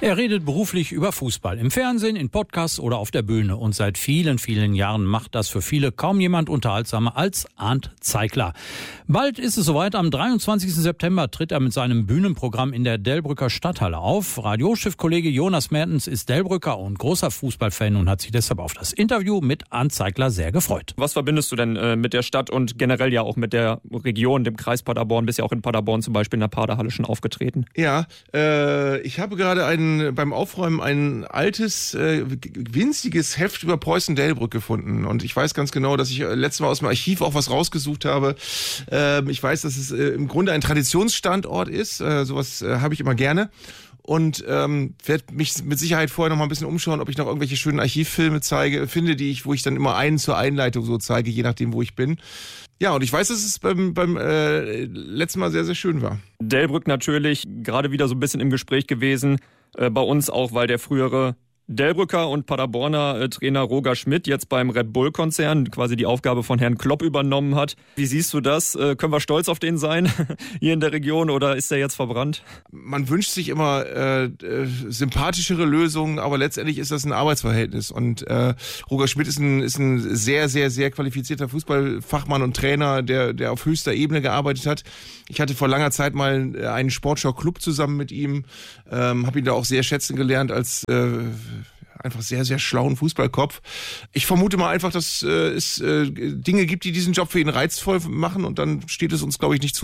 Er redet beruflich über Fußball, im Fernsehen, in Podcasts oder auf der Bühne. Und seit vielen, vielen Jahren macht das für viele kaum jemand unterhaltsamer als Arndt Zeigler. Bald ist es soweit. Am 23. September tritt er mit seinem Bühnenprogramm in der Delbrücker Stadthalle auf. Radiochefkollege Jonas Mertens ist Delbrücker und großer Fußballfan und hat sich deshalb auf das Interview mit Arndt Zeigler sehr gefreut. Was verbindest du denn mit der Stadt und generell ja auch mit der Region, dem Kreis Paderborn? Bist ja auch in Paderborn zum Beispiel in der Paderhalle schon aufgetreten. Ja, ich habe gerade beim Aufräumen ein altes, winziges Heft über Preußen-Delbrück gefunden. Und ich weiß ganz genau, dass ich letztes Mal aus dem Archiv auch was rausgesucht habe. Ich weiß, dass es im Grunde ein Traditionsstandort ist. Sowas habe ich immer gerne. Und werde mich mit Sicherheit vorher noch mal ein bisschen umschauen, ob ich noch irgendwelche schönen Archivfilme finde, wo ich dann immer einen zur Einleitung so zeige, je nachdem, wo ich bin. Ja, und ich weiß, dass es beim letzten Mal sehr, sehr schön war. Delbrück natürlich gerade wieder so ein bisschen im Gespräch gewesen. Bei uns auch, weil der frühere Delbrücker und Paderborner Trainer Roger Schmidt jetzt beim Red Bull-Konzern quasi die Aufgabe von Herrn Klopp übernommen hat. Wie siehst du das? Können wir stolz auf den sein hier in der Region oder ist der jetzt verbrannt? Man wünscht sich immer sympathischere Lösungen, aber letztendlich ist das ein Arbeitsverhältnis. Und Roger Schmidt ist ein sehr, sehr, sehr qualifizierter Fußballfachmann und Trainer, der auf höchster Ebene gearbeitet hat. Ich hatte vor langer Zeit mal einen Sportschau-Club zusammen mit ihm, habe ihn da auch sehr schätzen gelernt als einfach sehr, sehr schlauen Fußballkopf. Ich vermute mal einfach, dass es Dinge gibt, die diesen Job für ihn reizvoll machen und dann steht es uns, glaube ich, nicht zu.